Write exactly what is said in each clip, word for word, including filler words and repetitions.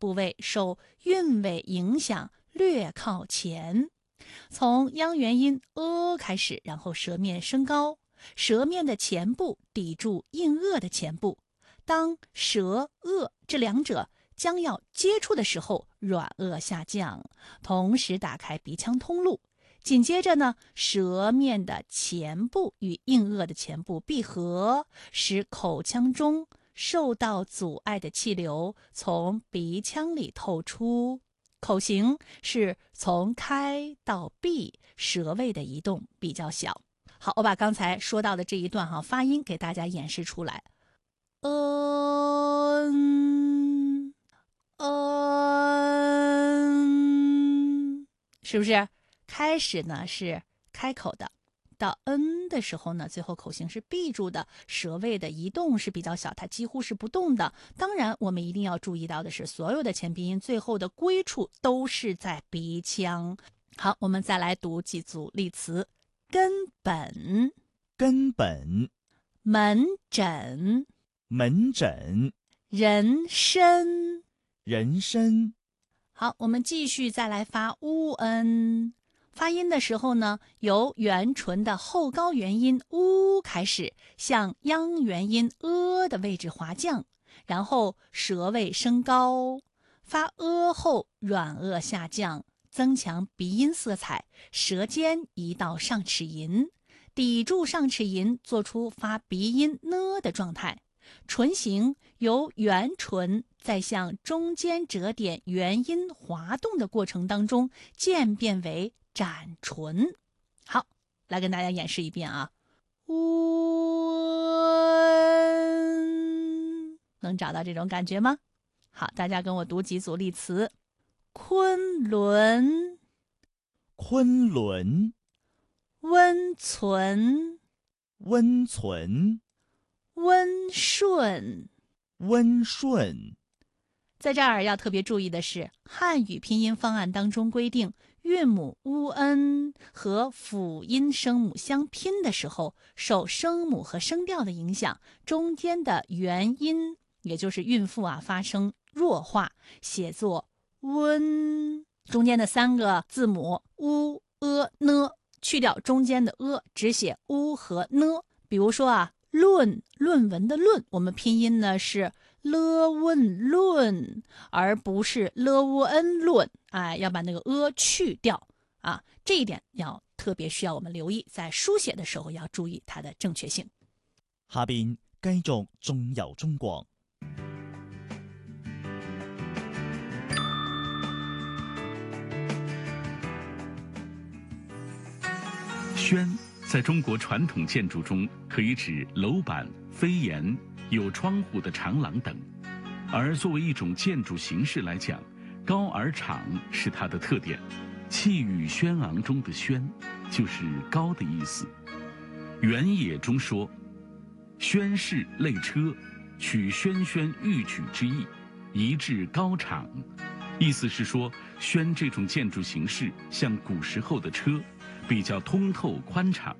部位受韵尾影响略靠前。从央元音 a 开始，然后舌面升高，舌面的前部抵住硬腭的前部。当舌、腭这两者将要接触的时候，软腭下降，同时打开鼻腔通路。紧接着呢，舌面的前部与硬腭的前部闭合，使口腔中受到阻碍的气流从鼻腔里透出。口型是从开到闭，舌位的移动比较小。好，我把刚才说到的这一段哈发音给大家演示出来。嗯嗯，是不是？开始呢是开口的，到 n 的时候呢，最后口型是闭住的，舌位的移动是比较小，它几乎是不动的。当然，我们一定要注意到的是，所有的前鼻音最后的归处都是在鼻腔。好，我们再来读几组例词：根本、 根本、 门诊、 门诊、 人参。 人参。 好，我们继续再来发 u n。发音的时候呢，由元唇的后高元音 u 开始，向央元音 a 的位置滑降，然后舌位升高，发 a 后软腭下降，增强鼻音色彩，舌尖移到上齿龈，抵住上齿龈，做出发鼻音 n 的状态。唇形由元唇在向中间折点元音滑动的过程当中渐变为展唇。好，来跟大家演示一遍啊。温，能找到这种感觉吗？好，大家跟我读几组例词：昆仑、 昆仑、 温存、 温存、 温顺。 温顺。 在这儿要特别注意的是，汉语拼音方案当中规定，韵母 u n 和辅音声母相拼的时候，受声母和声调的影响，中间的元音，也就是韵腹啊，发生弱化，写作温。中间的三个字母 u、e、n， 去掉中间的 e， 只写 u 和 n。比如说啊，论，论文的论，我们拼音呢是了问论，而不是了乌恩论。哎，要把那个 a 去掉啊，这一点要特别需要我們留意，在書寫的時候要注意它的正確性。 下邊繼續縱遊中國。 轩在中国传统建筑中可以指楼板、飞檐、有窗户的长廊等，而作为一种建筑形式来讲，高而敞是它的特点。气宇轩昂中的轩就是高的意思。原野中说，轩氏类车，取轩轩欲举之意，移至高敞。意思是说，轩这种建筑形式像古时候的车，比较通透宽敞。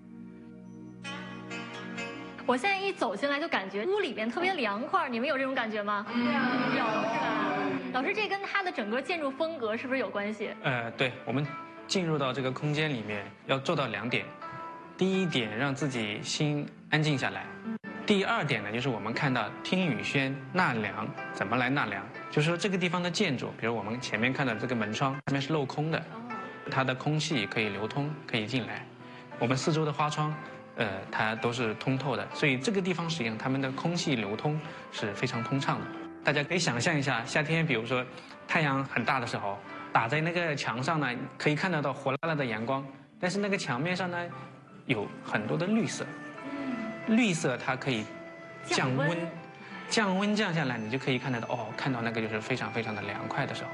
我现在一走进来就感觉屋里边特别凉快，你们有这种感觉吗？有，是吧？老师，这跟它的整个建筑风格是不是有关系？ 呃，对，我们进入到这个空间里面要做到两点，第一点让自己心安静下来，第二点呢就是我们看到听雨轩纳凉，怎么来纳凉？就是说这个地方的建筑，比如我们前面看到这个门窗，上面是镂空的，它的空气可以流通，可以进来。我们四周的花窗。呃，它都是通透的，所以这个地方实际上它们的空气流通是非常通畅的。大家可以想象一下，夏天比如说太阳很大的时候，打在那个墙上呢，可以看得到火辣辣的阳光，但是那个墙面上呢，有很多的绿色，绿色它可以降温，降温降下来，你就可以看得到哦，看到那个就是非常非常的凉快的时候。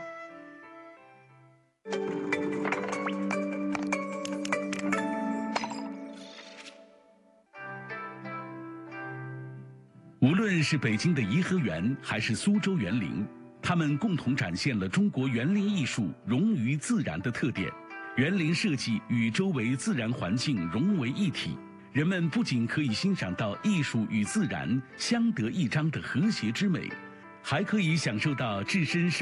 无论是北京的颐和园，还是苏州园林，它们共同展现了中国园林艺术融于自然的特点。园林设计与周围自然环境融为一体，人们不仅可以欣赏到艺术与自然相得益彰的和谐之美，还可以享受到置身